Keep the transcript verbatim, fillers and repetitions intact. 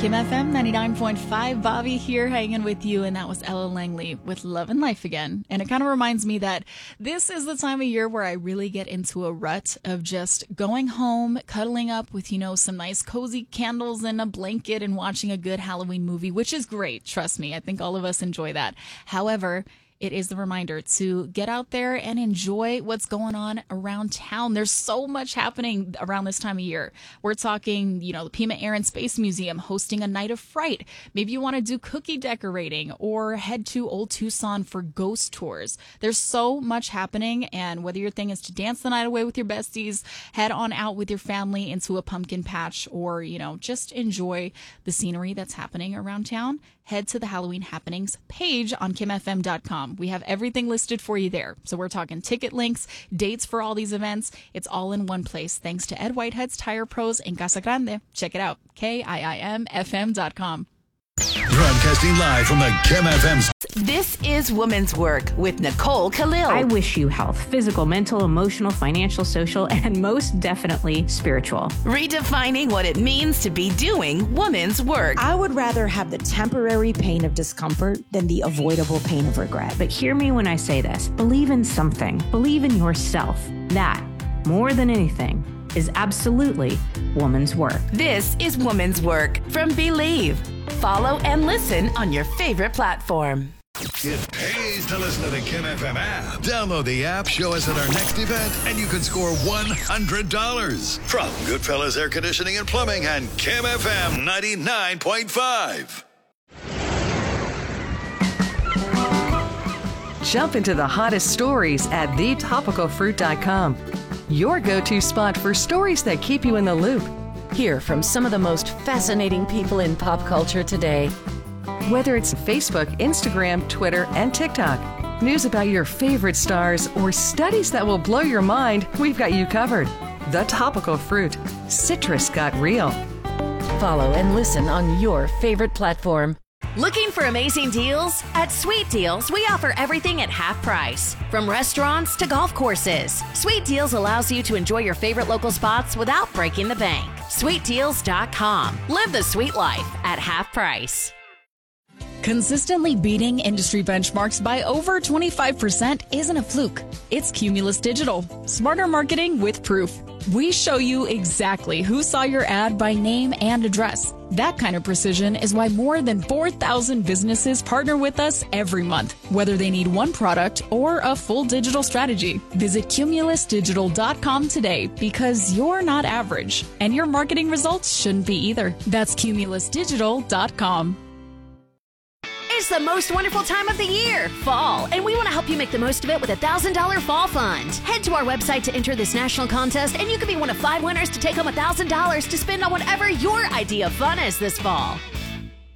Kim F M ninety-nine point five, Bobby here hanging with you, and that was Ella Langley with Love and Life Again. And it kind of reminds me that this is the time of year where I really get into a rut of just going home, cuddling up with, you know, some nice cozy candles and a blanket and watching a good Halloween movie, which is great. Trust me, I think all of us enjoy that. However, it is the reminder to get out there and enjoy what's going on around town. There's so much happening around this time of year. We're talking, you know, the Pima Air and Space Museum hosting a night of fright. Maybe you want to do cookie decorating or head to Old Tucson for ghost tours. There's so much happening, and whether your thing is to dance the night away with your besties, head on out with your family into a pumpkin patch, or, you know, just enjoy the scenery that's happening around town, head to the Halloween Happenings page on kim f m dot com. We have everything listed for you there. So we're talking ticket links, dates for all these events. It's all in one place thanks to Ed Whitehead's Tire Pros in Casa Grande. Check it out, K I I M F M dot com. Broadcasting live from the Kim F M. This is Women's Work with Nicole Khalil. I wish you health, physical, mental, emotional, financial, social, and most definitely spiritual. Redefining what it means to be doing women's work. I would rather have the temporary pain of discomfort than the avoidable pain of regret. But hear me when I say this. Believe in something. Believe in yourself. That, more than anything, is absolutely woman's work. This is Woman's Work from Believe. Follow and listen on your favorite platform. It pays to listen to the Kim F M app. Download the app, show us at our next event, and you can score one hundred dollars. From Goodfellas Air Conditioning and Plumbing and Kim F M ninety-nine point five. Jump into the hottest stories at the topical fruit dot com. Your go-to spot for stories that keep you in the loop. Hear from some of the most fascinating people in pop culture today. Whether it's Facebook, Instagram, Twitter, and TikTok, news about your favorite stars, or studies that will blow your mind, we've got you covered. The Topical Fruit. Citrus got real. Follow and listen on your favorite platform. Looking for amazing deals? At Sweet Deals, we offer everything at half price. From restaurants to golf courses, Sweet Deals allows you to enjoy your favorite local spots without breaking the bank. sweet deals dot com. Live the sweet life at half price. Consistently beating industry benchmarks by over twenty-five percent isn't a fluke. It's Cumulus Digital. Smarter marketing with proof. We show you exactly who saw your ad by name and address. That kind of precision is why more than four thousand businesses partner with us every month, whether they need one product or a full digital strategy. Visit cumulus digital dot com today, because you're not average, and your marketing results shouldn't be either. That's cumulus digital dot com. It's the most wonderful time of the year, fall, and we want to help you make the most of it with a one thousand dollars fall fund. Head to our website to enter this national contest, and you could be one of five winners to take home one thousand dollars to spend on whatever your idea of fun is this fall.